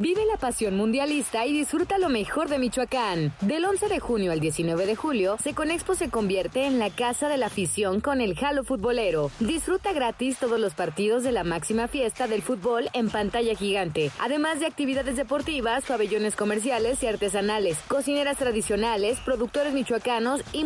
Vive la pasión mundialista y disfruta lo mejor de Michoacán. Del 11 de junio al 19 de julio, Seconexpo se convierte en la casa de la afición con el Jalo Futbolero. Disfruta gratis todos los partidos de la máxima fiesta del fútbol en pantalla gigante, además de actividades deportivas, pabellones comerciales y artesanales, cocineras tradicionales, productores michoacanos y